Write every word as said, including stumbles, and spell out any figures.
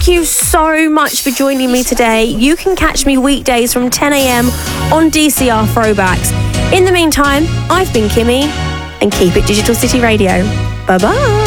Thank you so much for joining me today. You can catch me weekdays from ten a.m. on D C R Throwbacks. In the meantime, I've been Kimmy, and keep it Digital City Radio. Bye-bye.